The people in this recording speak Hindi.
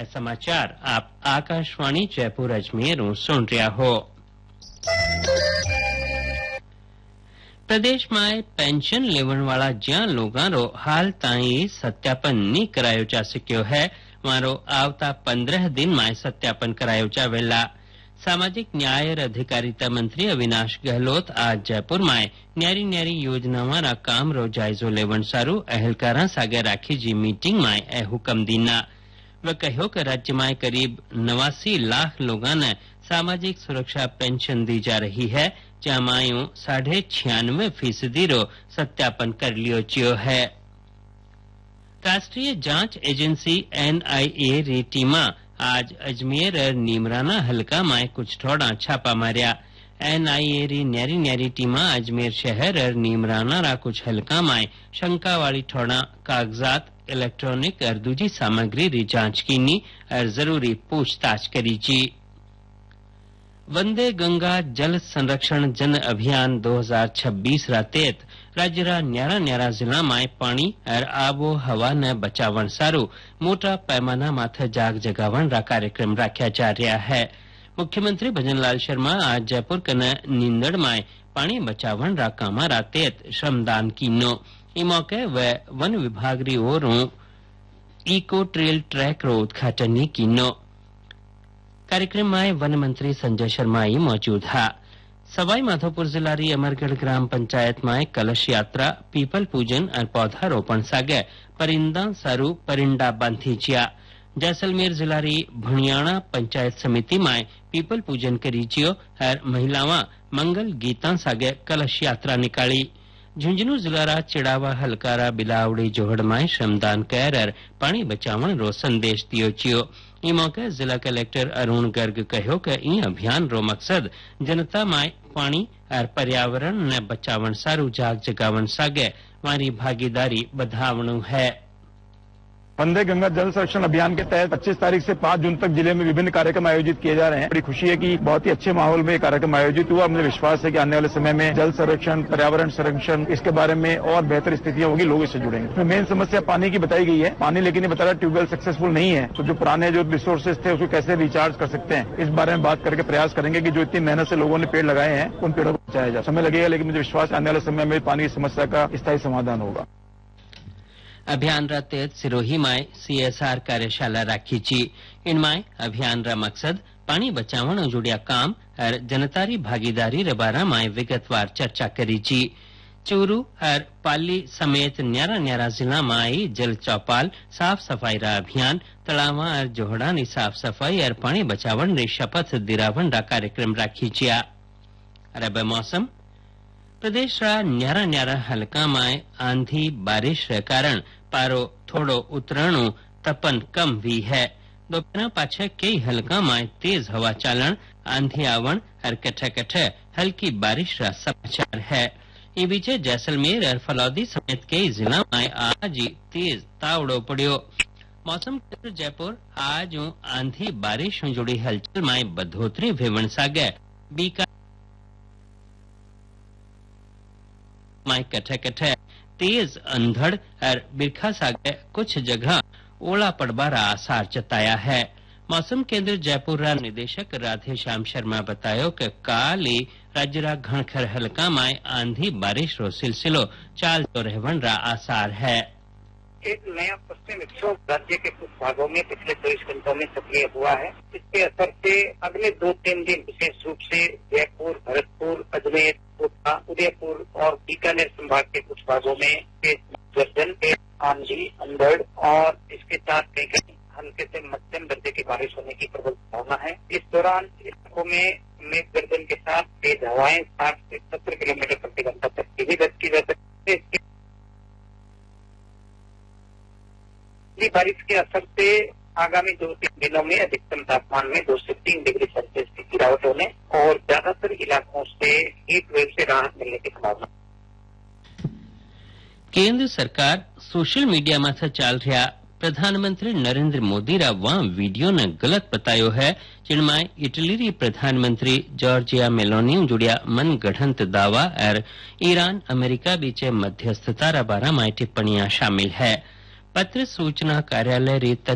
समाचार आप आकाशवाणी जयपुर अजमेर सुन रहा हो। प्रदेश में पेंशन लेवन वाला ज्या लोगारो हाल ताई सत्यापन नहीं करायो जा सक्यो है मारो आवता 15 दिन में सत्यापन करायो जावेला। सामाजिक न्याय और अधिकारिता मंत्री अविनाश गहलोत आज जयपुर में न्यारी न्यारी योजना वाला काम रो जायजो लेवन सारू अहलकारा सागे राखी जी मीटिंग में ए हुकम दीना। वह कहो कि राज्य में करीब 89 लाख लोगों ने सामाजिक सुरक्षा पेंशन दी जा रही है, जमायो 96.5% रो सत्यापन कर लियो चियो है। राष्ट्रीय जांच एजेंसी NIA री टीमा आज अजमेर और नीमराना हलका में कुछ थोड़ा छापा मारिया। NIA री न्यारी न्यारी टीमा अजमेर शहर और नीमराना रा कुछ हलका में शंका वाली थोड़ा कागजात, इलेक्ट्रॉनिक और दूजी सामग्री री जांच कीनी और जरूरी पूछताछ करी जी। वंदे गंगा जल संरक्षण जन अभियान 2026 रा तहत राज्य रा न्यारा न्यारा जिला में पानी और आबो हवा ने बचावन सारू मोटा पैमाना माथे जाग जगावन रा कार्यक्रम रखा जा रहा है। मुख्यमंत्री भजनलाल शर्मा आज जयपुर कने नींदड़ में पानी बचावन रा कामा रा तहत श्रमदान कीनो। ई मौके वे वन विभाग री ओरों इको ट्रेल ट्रैक रो उद्घाटन कीनो। कार्यक्रम में वन मंत्री संजय शर्मा ही मौजूद था। सवाई माधोपुर जिला री अमरगढ़ ग्राम पंचायत में कलश यात्रा, पीपल पूजन और पौधारोपण सागे परिंदा सारू परिंडा बांधी जिया। जैसलमेर जिला री भुनियाणा पंचायत समिति में पीपल पूजन करी जियो और महिलावां मंगल गीता सागे कलश यात्रा निकाली। झुंझुनू जिला रा चिड़ावा हलकारा बिलावड़ी जोहड़ में श्रमदान कर और पानी बचावन रो संदेश दियो चियो। ई मौके जिला कलेक्टर अरुण गर्ग कहो कि ई अभियान रो मकसद जनता में पानी और पर्यावरण ने बचावन सारू जाग जगावन सागे मारी भागीदारी बढ़ावणु है। वंदे गंगा जल संरक्षण अभियान के तहत 25 तारीख से 5 जून तक जिले में विभिन्न कार्यक्रम आयोजित किए जा रहे हैं। बड़ी खुशी है कि बहुत ही अच्छे माहौल में कार्यक्रम आयोजित हुआ। मुझे विश्वास है कि आने वाले समय में जल संरक्षण, पर्यावरण संरक्षण, इसके बारे में और बेहतर स्थितियां होगी, लोग इससे जुड़ेंगे। मेन समस्या पानी की बताई गई है। पानी लेकिन ये बता रहा ट्यूबवेल सक्सेसफुल नहीं है, तो जो पुराने जो रिसोर्सेज थे उसको कैसे रिचार्ज कर सकते हैं, इस बारे में बात करके प्रयास करेंगे कि जो इतनी मेहनत से लोगों ने पेड़ लगाए हैं उन पेड़ों को बचाया जाए। समय लगेगा, लेकिन मुझे विश्वास आने वाले समय में पानी की समस्या का स्थायी समाधान होगा। अभियान रा तहत सिरोही में CSR कार्यशाला राखी छी। इनमें अभियान रा मकसद पानी बचावन जुड़िया काम और जनतारी भागीदारी रे बारा में विगतवार चर्चा करी छी। चूरू और पाली समेत न्यारा न्यारा जिला में जल चौपाल, साफ सफाई रा अभियान, तलावा और जोहड़ा नी साफ सफाई और पानी बचावन री शपथ दिरावन रा कार्यक्रम राखी छिया। और अब मौसम। प्रदेश रा न्यारा न्यारा हलका में आंधी बारिश के कारण पारो थोड़ो उतरणु तपन कम भी है। दोपहर पाछे कई हलका में तेज हवा चालन, आंधी आवण और कठे कठे हल्की बारिश का समाचार है। ये बीचे जैसलमेर और फलौदी समेत कई जिला में आज तेज तावड़ो पड़ियो। मौसम केंद्र जयपुर आज आंधी बारिश जुड़ी हलचल में बढ़ोतरी भेवण सागे बीका में कठे कठे तेज अंधड़ और बिरखा सागे कुछ जगह ओला पड़बारा आसार जताया है। मौसम केंद्र जयपुर रा निदेशक राधे श्याम शर्मा बतायो कि काल राज्य रा घणखर हलका में आंधी बारिश रो सिलसिलो चाल तो रहवन रा आसार है। एक नया पश्चिम विक्षोभ राज्य के कुछ भागों में पिछले 24 घंटों में सक्रिय हुआ है। इसके असर से अगले 2-3 दिन विशेष रूप से जयपुर, भरतपुर, अजमेर, कोटा, उदयपुर और बीकानेर संभाग के कुछ भागों में तेज गर्जन, आंधी, अंधड़ और इसके साथ कहीं हल्के से मध्यम दर्जे की बारिश होने की प्रबल संभावना है। इस दौरान इलाकों में मेघ गर्जन के साथ तेज हवाएं 60 से 70 किलोमीटर प्रति घंटा तक की भी दर्ज की जा सकती है। बारिश के असर से आगामी 2-3 दिनों में अधिकतम तापमान में 2 से 3 डिग्री सेल्सियस की गिरावट होने और ज्यादातर इलाकों से हीट वेव से राहत मिलने की संभावना। केंद्र सरकार सोशल मीडिया में चाल रहा प्रधानमंत्री नरेंद्र मोदी रा वहाँ वीडियो ने गलत बतायो है, जिनमें इटली री प्रधानमंत्री जॉर्जिया मेलोनी जुड़िया मन गढ़ंत दावा और ईरान अमेरिका बीचे मध्यस्थता रा बारा में टिप्पणियां शामिल है। पत्र सूचना कार्यालय री